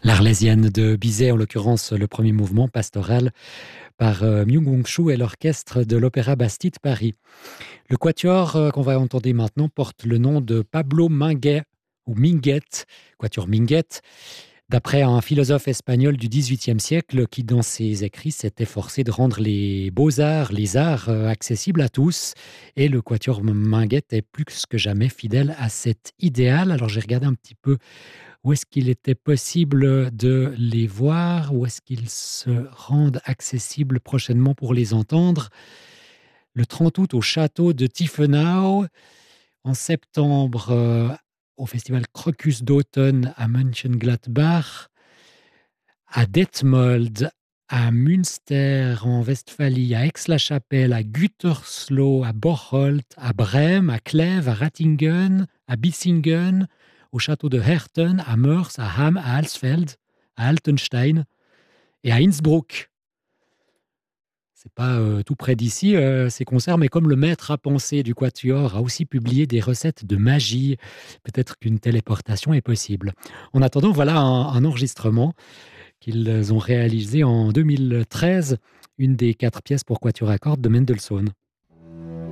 L'Arlésienne de Bizet, en l'occurrence le premier mouvement pastoral par Myung-Whun Cho et l'orchestre de l'Opéra Bastide Paris. Le quatuor qu'on va entendre maintenant porte le nom de Pablo Minguet, ou Minguet, quatuor Minguet, d'après un philosophe espagnol du XVIIIe siècle qui, dans ses écrits, s'est efforcé de rendre les beaux-arts, les arts accessibles à tous. Et le quatuor Minguet est plus que jamais fidèle à cet idéal. Alors j'ai regardé un petit peu où est-ce qu'il était possible de les voir, où est-ce qu'ils se rendent accessibles prochainement pour les entendre. Le 30 août au château de Tiefenau, en septembre au festival Crocus d'automne à Mönchengladbach, à Detmold, à Münster en Westphalie, à Aix-la-Chapelle, à Gütersloh, à Bocholt, à Brême, à Clèves, à Ratingen, à Bissingen, au château de Herten, à Moers, à Ham, à Alsfeld, à Altenstein et à Innsbruck. C'est pas tout près d'ici, ces concerts, mais comme le maître à penser du quatuor a aussi publié des recettes de magie, peut-être qu'une téléportation est possible. En attendant, voilà un enregistrement qu'ils ont réalisé en 2013, une des 4 pièces pour quatuor à cordes de Mendelssohn.